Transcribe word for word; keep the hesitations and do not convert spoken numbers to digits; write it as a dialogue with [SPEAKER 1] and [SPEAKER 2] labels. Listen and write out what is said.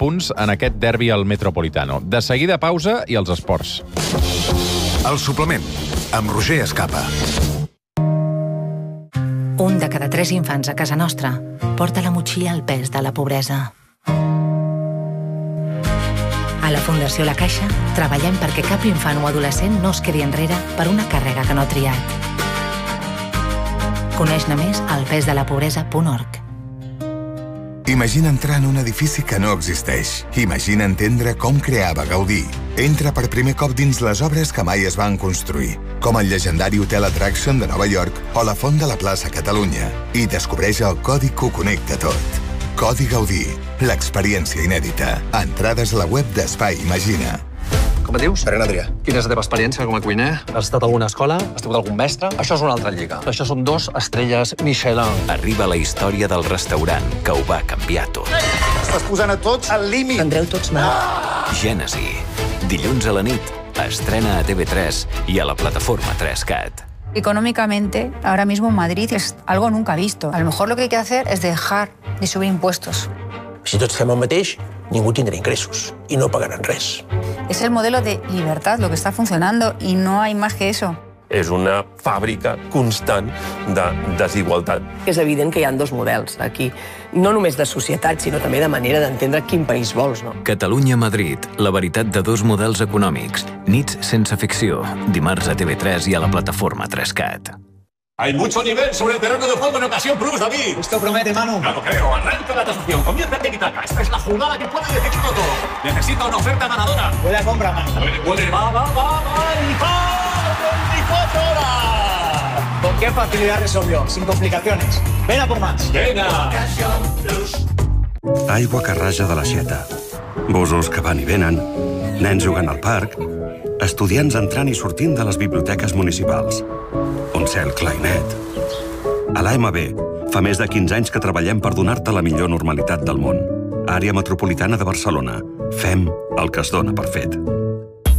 [SPEAKER 1] punts en aquest derbi al Metropolitano. De seguida, pausa i els esports.
[SPEAKER 2] El suplement, amb Roger Escapa.
[SPEAKER 3] Un de cada tres infants a casa nostra porta a la motxilla el pes de la pobresa. A la Fundació La Caixa treballem perquè cap infant o adolescent no es quedi enrere per una càrrega que no ha triat. Coneix-ne més al pes de la pobresa punt org.
[SPEAKER 2] Imagina entrar en un edifici que no existeix. Imagina entendre com creava Gaudí. Entra per primer cop dins les obres que mai es van construir, com el llegendari Hotel Attraction de Nova York o la Font de la Plaça Catalunya, i descobreix el codi que ho connecta tot. Codi Gaudí, l'experiència inèdita. Entrades a la web d'Espai Imagina.
[SPEAKER 4] Com et dius?
[SPEAKER 5] Pere Adrià.
[SPEAKER 4] Quina és la teva experiència com a cuiner?
[SPEAKER 5] Has estat a alguna escola? Has tingut algun mestre?
[SPEAKER 4] Això és una altra lliga. Això són dos estrelles Michelin.
[SPEAKER 6] Arriba la història del restaurant que ho va canviar tot.
[SPEAKER 5] Estàs posant a tots al límit.
[SPEAKER 3] Prendreu tots mal.
[SPEAKER 6] Gènesi. Dilluns a la nit. Estrena a T V tres i a la plataforma tres cat.
[SPEAKER 7] Económicamente, ahora mismo Madrid es algo nunca visto. A lo mejor lo que hay que hacer es dejar de subir impuestos.
[SPEAKER 5] Si tots fem el mateix, ningú tindrà ingressos i no pagaran res.
[SPEAKER 7] Es el modelo de libertad lo que está funcionando y no hay más que eso.
[SPEAKER 8] És una fàbrica constant de desigualtat.
[SPEAKER 9] És evident que hi ha dos models aquí, no només de societat, sinó també de manera d'entendre quin país vols, no?
[SPEAKER 6] Catalunya-Madrid, la veritat de dos models econòmics. Nits sense ficció, dimarts a T V tres i a la plataforma tres cat.
[SPEAKER 10] Hay mucho nivel sobre el terreno de juego en ocasión plus, David.
[SPEAKER 5] Esto promete, Manu.
[SPEAKER 10] No lo creo. Arranca la tasación. Comienza el tiki-taka. Esta es la jugada que puede decidirlo todo. Necesita una oferta ganadora.
[SPEAKER 5] Buena compra, Manu.
[SPEAKER 10] Puede, puede. Va, va, va, va. Y va. veinticuatro horas.
[SPEAKER 5] Con qué facilidad resolvió, sin complicaciones. Ven a por más.
[SPEAKER 10] Venga.
[SPEAKER 11] Aigua que raja de l'aixeta. Busos que van i venen. Nens jugant al parc. Estudiants entrant i sortint de les biblioteques municipals. Un cel clar i net. A l'A M B fa més de quinze anys que treballem per donar-te la millor normalitat del món. Àrea Metropolitana de Barcelona. Fem el que es dona per fet.